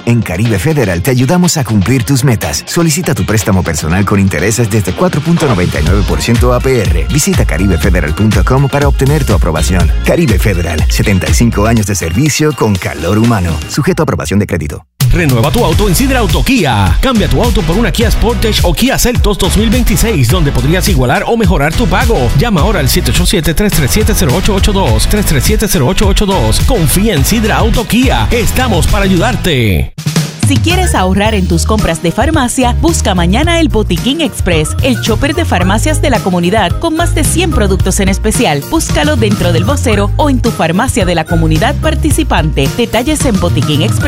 En Caribe Federal te ayudamos a cumplir tus metas. Solicita tu préstamo personal con intereses desde 4.99% APR. Visita caribefederal.com para obtener tu aprobación. Caribe Federal, 75 años de servicio con calor humano. Sujeto a aprobación de crédito. Renueva tu auto en Sidra Auto Kia. Cambia tu auto por una Kia Sportage o Kia Seltos 2026, donde podrías igualar o mejorar tu pago. Llama ahora al 787-337-0882. 337-0882. Confía en Sidra Auto Kia. Estamos para ayudarte. Si quieres ahorrar en tus compras de farmacia, busca mañana el Botiquín Express, el shopper de farmacias de la comunidad con más de 100 productos en especial. Búscalo dentro del vocero o en tu farmacia de la comunidad participante. Detalles en Botiquín Express